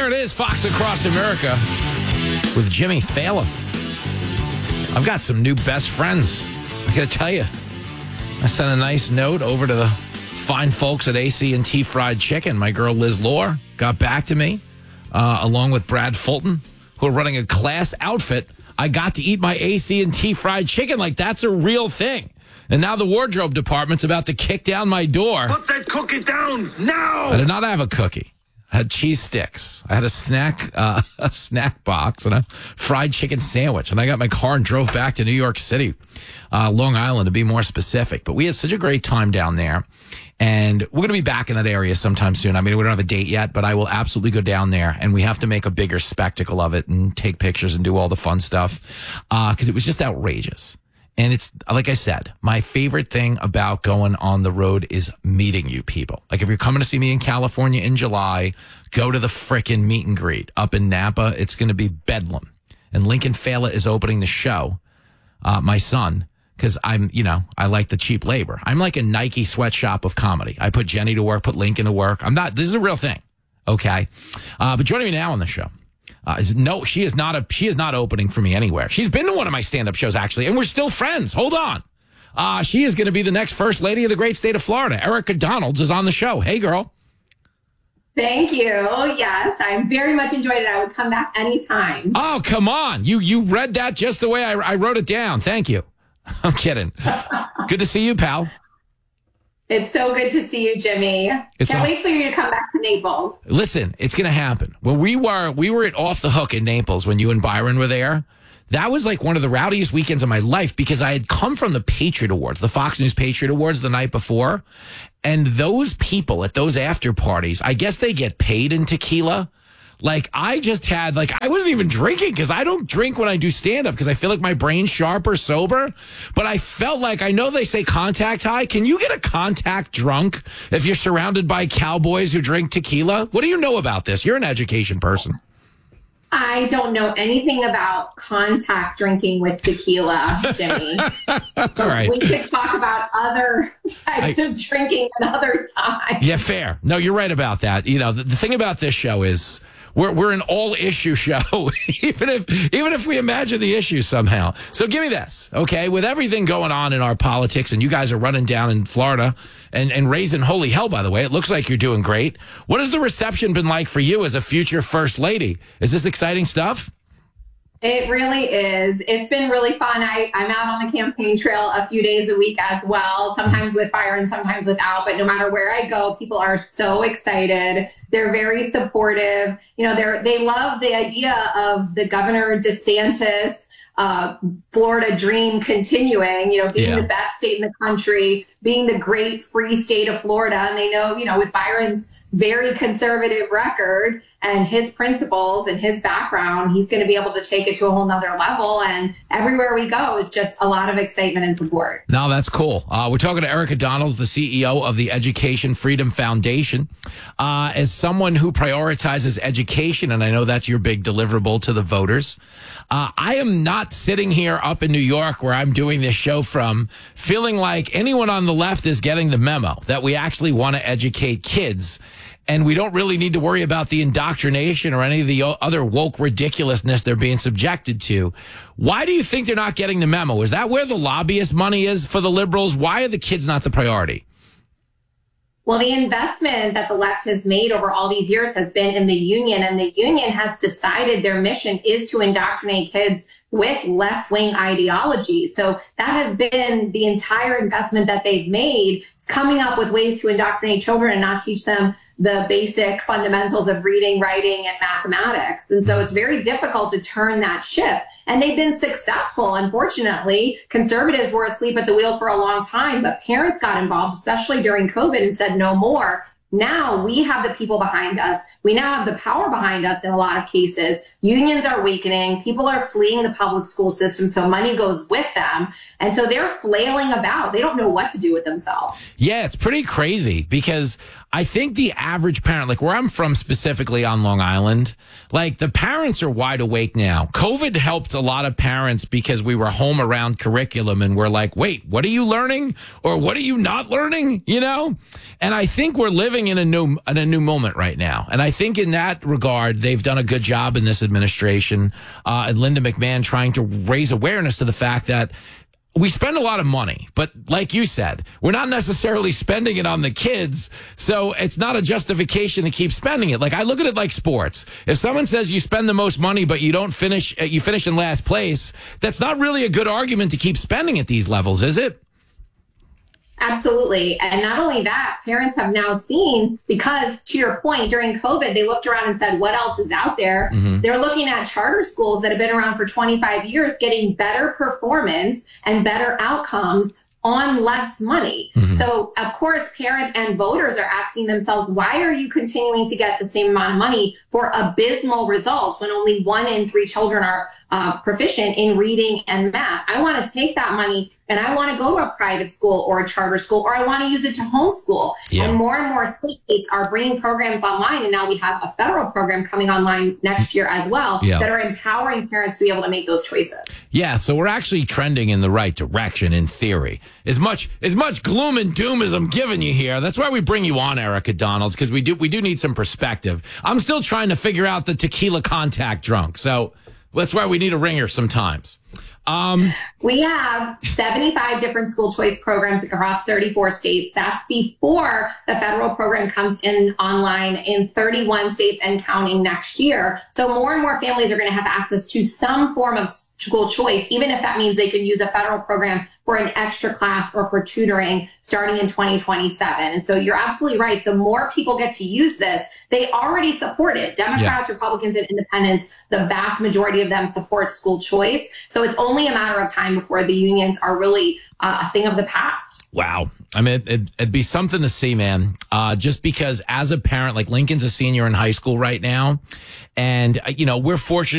There it is, Fox Across America with Jimmy Fallon. I've got some new best friends. I got to tell you, I sent a nice note over to the fine folks at AC&T Fried Chicken. My girl Liz Lohr got back to me, along with Brad Fulton, who are running a class outfit. I got to eat my AC&T Fried Chicken like that's a real thing. And now the wardrobe department's about to kick down my door. Put that cookie down now! I did not have a cookie. I had cheese sticks. I had a snack box and a fried chicken sandwich. And I got my car and drove back to New York City, Long Island to be more specific. But we had such a great time down there. And we're going to be back in that area sometime soon. I mean, we don't have a date yet, but I will absolutely go down there. And we have to make a bigger spectacle of it and take pictures and do all the fun stuff because it was just outrageous. And it's, like I said, my favorite thing about going on the road is meeting you people. Like if you're coming to see me in California in July, go to the frickin' meet and greet up in Napa. It's going to be bedlam. And Lincoln Fela is opening the show, my son, because I like the cheap labor. I'm like a Nike sweatshop of comedy. I put Jenny to work, put Lincoln to work. This is a real thing. Okay. But joining me now on the show. She is not opening for me anywhere. She's been to one of my stand-up shows, actually, and we're still friends. Hold on. She is going to be the next first lady of the great state of Florida. Erica Donalds is on the show. Hey, girl. Thank you. Yes, I very much enjoyed it. I would come back anytime. Oh, come on. You read that just the way I wrote it down. Thank you. I'm kidding. Good to see you, pal. It's so good to see you, Jimmy. Can't wait for you to come back to Naples. Listen, it's going to happen. When we were at Off the Hook in Naples when you and Byron were there. That was like one of the rowdiest weekends of my life because I had come from the Patriot Awards, the Fox News Patriot Awards the night before. And those people at those after parties, I guess they get paid in tequila. Like I just had I wasn't even drinking because I don't drink when I do stand up because I feel like my brain's sharper sober. But I felt like, I know they say contact high. Can you get a contact drunk if you're surrounded by cowboys who drink tequila? What do you know about this? You're an education person. I don't know anything about contact drinking with tequila, Jimmy. All right. We could talk about other types of drinking another time. Yeah, fair. No, you're right about that. You know, the thing about this show is we're an all-issue show, even if we imagine the issue somehow. So give me this, okay? With everything going on in our politics, and you guys are running down in Florida and raising holy hell, by the way. It looks like you're doing great. What has the reception been like for you as a future first lady? Is this exciting stuff? It really is. It's been really fun. I'm out on the campaign trail a few days a week as well, sometimes with Byron, sometimes without. But no matter where I go, people are so excited. They're very supportive. You know, they love the idea of the Governor DeSantis Florida dream continuing, being the best state in the country, being the great free state of Florida. And they know, with Byron's very conservative record and his principles and his background, he's going to be able to take it to a whole nother level. And everywhere we go is just a lot of excitement and support. No, that's cool. We're talking to Erica Donalds, the CEO of the Education Freedom Foundation. As someone who prioritizes education, and I know that's your big deliverable to the voters, I am not sitting here up in New York where I'm doing this show from feeling like anyone on the left is getting the memo that we actually want to educate kids. And we don't really need to worry about the indoctrination or any of the other woke ridiculousness they're being subjected to. Why do you think they're not getting the memo? Is that where the lobbyist money is for the liberals? Why are the kids not the priority? Well, the investment that the left has made over all these years has been in the union, and the union has decided their mission is to indoctrinate kids with left-wing ideology. So that has been the entire investment that they've made, is coming up with ways to indoctrinate children and not teach them the basic fundamentals of reading, writing, and mathematics. And so it's very difficult to turn that ship. And they've been successful. Unfortunately, conservatives were asleep at the wheel for a long time, but parents got involved, especially during COVID, and said no more. Now we have the people behind us. We now have the power behind us in a lot of cases Unions are weakening. People are fleeing the public school system, so money goes with them. And so they're flailing about. They don't know what to do with themselves. Yeah, it's pretty crazy because I think the average parent, like where I'm from specifically on Long Island, like the parents are wide awake now. COVID helped a lot of parents because we were home around curriculum and we're like, wait, what are you learning? Or what are you not learning? You know? And I think we're living in a new moment right now. And I think in that regard, they've done a good job in this administration, and Linda McMahon trying to raise awareness to the fact that we spend a lot of money, but like you said, we're not necessarily spending it on the kids. So it's not a justification to keep spending it. Like I look at it like sports. If someone says you spend the most money, but you don't finish, you finish in last place, that's not really a good argument to keep spending at these levels, is it? Absolutely. And not only that, parents have now seen, because to your point, during COVID, they looked around and said, what else is out there? Mm-hmm. They're looking at charter schools that have been around for 25 years, getting better performance and better outcomes on less money. Mm-hmm. So, of course, parents and voters are asking themselves, why are you continuing to get the same amount of money for abysmal results when only 1 in 3 children are proficient in reading and math? I want to take that money and I want to go to a private school or a charter school, or I want to use it to homeschool. Yeah. And more states are bringing programs online. And now we have a federal program coming online next year as well, that are empowering parents to be able to make those choices. Yeah. So we're actually trending in the right direction in theory. As much gloom and doom as I'm giving you here. That's why we bring you on, Erica Donalds, because we do need some perspective. I'm still trying to figure out the tequila contact drunk. So that's why we need a ringer sometimes. We have 75 different school choice programs across 34 states. That's before the federal program comes in online in 31 states and counting next year. So more and more families are going to have access to some form of school choice, even if that means they could use a federal program for an extra class or for tutoring starting in 2027. And so you're absolutely right. The more people get to use this, they already support it. Democrats, Republicans, and independents, the vast majority of them support school choice. So it's only a matter of time before the unions are really a thing of the past. Wow. I mean, it'd be something to see, man. Just because as a parent, like Lincoln's a senior in high school right now. And, we're fortunate.